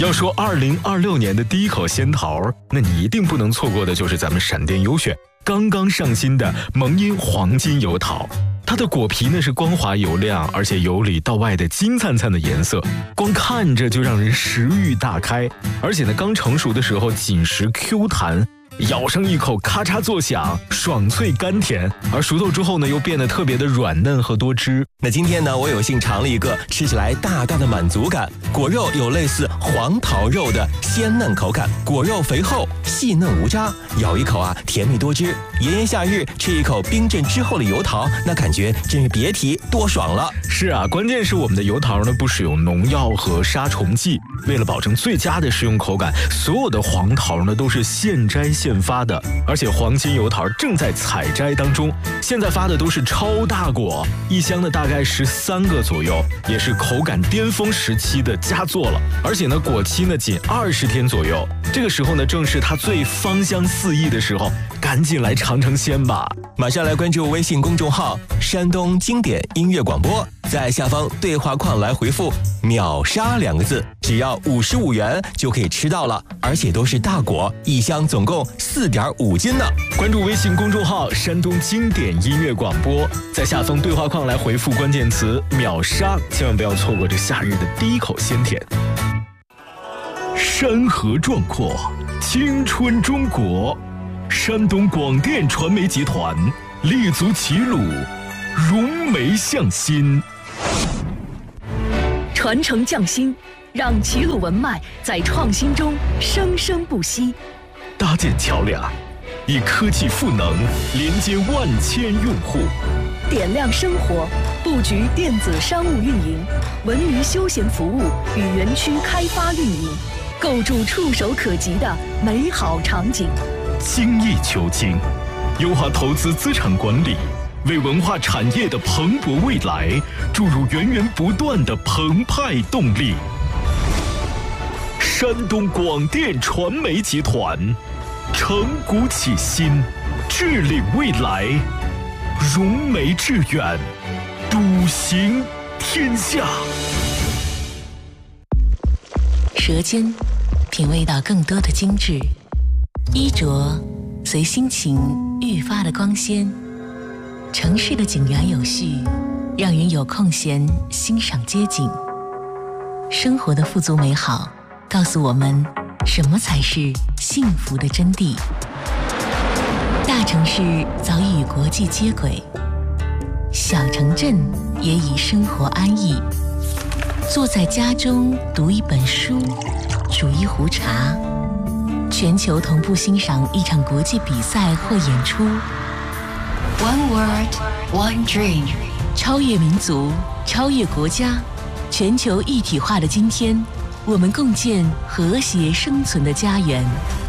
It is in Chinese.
要说2026年的第一口仙桃，那你一定不能错过的就是咱们闪电优选刚刚上新的萌音黄金油桃。它的果皮呢是光滑油亮，而且由里到外的金灿灿的颜色，光看着就让人食欲大开。而且呢，刚成熟的时候紧实 Q 弹，咬上一口咔嚓作响，爽脆甘甜，而熟透之后呢又变得特别的软嫩和多汁。 那今天呢，我有幸尝了一个吃起来大大的满足感，果肉有类似黄桃肉的鲜嫩口感，果肉肥厚细嫩无渣，咬一口啊甜蜜多汁。炎炎夏日吃一口冰镇之后的油桃，那感觉真是别提多爽了。 是啊，关键是我们的油桃呢不使用农药和杀虫剂，为了保证最佳的食用口感，所有的黄桃呢都是现摘现发的，而且黄金油桃正在采摘当中，现在发的都是超大果，一箱呢大概13个左右，也是口感巅峰时期的佳作了。而且呢果期呢仅20天左右，这个时候呢正是它最芳香四溢的时候，赶紧来尝尝鲜吧。 马上来关注微信公众号山东经典音乐广播，在下方对话框来回复秒杀2个字，只要55元就可以吃到了，而且都是大果，一箱总共4.5斤呢。 关注微信公众号山东经典音乐广播，在下方对话框来回复关键词秒杀，千万不要错过这夏日的第一口鲜甜。山河壮阔，青春中国，山东广电传媒集团立足齐鲁，融媒向心， 传承匠心，让齐鲁文脉在创新中生生不息。 搭建桥梁，以科技赋能连接万千用户， 点亮生活，布局电子商务运营、文娱休闲服务与园区开发运营，构筑触手可及的美好场景。 精益求精，优化投资资产管理，为文化产业的蓬勃未来注入源源不断的澎湃动力。山东广电传媒集团承股启新，致领未来，融媒致远，笃行天下。 舌尖品味到更多的精致，衣着随心情愈发的光鲜。城市的井然有序，让人有空闲欣赏街景。生活的富足美好，告诉我们什么才是幸福的真谛。大城市早已与国际接轨，小城镇也已生活安逸。坐在家中读一本书，煮一壶茶，全球同步欣赏一场国际比赛或演出。 One word, one dream。 超越民族，超越国家，全球一体化的今天，我们共建和谐生存的家园。